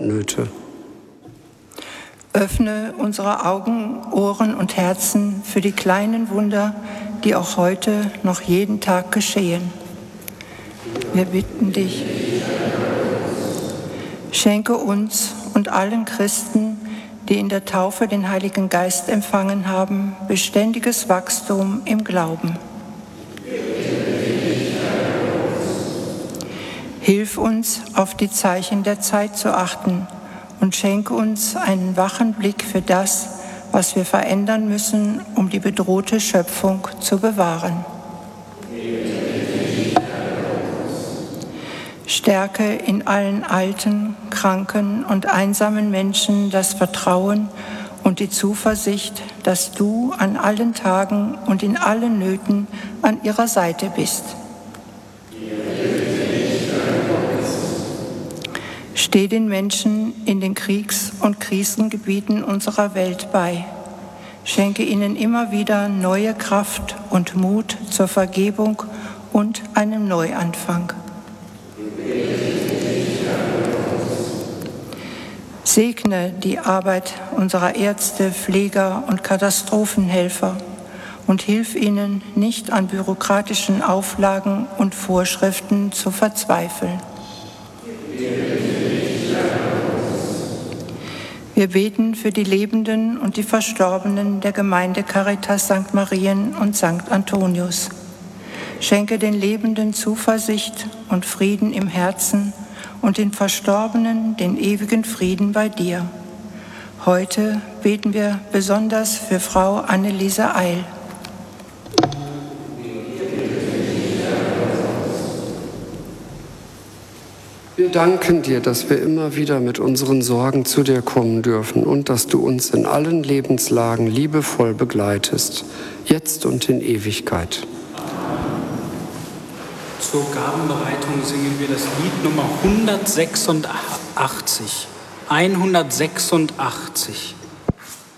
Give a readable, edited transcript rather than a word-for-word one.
Nöte. Öffne unsere Augen, Ohren und Herzen für die kleinen Wunder, die auch heute noch jeden Tag geschehen. Wir bitten dich, schenke uns und allen Christen, die in der Taufe den Heiligen Geist empfangen haben, beständiges Wachstum im Glauben. Hilf uns, auf die Zeichen der Zeit zu achten und schenke uns einen wachen Blick für das, was wir verändern müssen, um die bedrohte Schöpfung zu bewahren. Stärke in allen alten, kranken und einsamen Menschen das Vertrauen und die Zuversicht, dass du an allen Tagen und in allen Nöten an ihrer Seite bist. Steh den Menschen in den Kriegs- und Krisengebieten unserer Welt bei. Schenke ihnen immer wieder neue Kraft und Mut zur Vergebung und einem Neuanfang. Segne die Arbeit unserer Ärzte, Pfleger und Katastrophenhelfer und hilf ihnen, nicht an bürokratischen Auflagen und Vorschriften zu verzweifeln. Wir beten für die Lebenden und die Verstorbenen der Gemeinde Caritas St. Marien und St. Antonius. Schenke den Lebenden Zuversicht und Frieden im Herzen und den Verstorbenen den ewigen Frieden bei dir. Heute beten wir besonders für Frau Anneliese Eil. Wir danken dir, dass wir immer wieder mit unseren Sorgen zu dir kommen dürfen und dass du uns in allen Lebenslagen liebevoll begleitest, jetzt und in Ewigkeit. Zur Gabenbereitung singen wir das Lied Nummer 186. 186.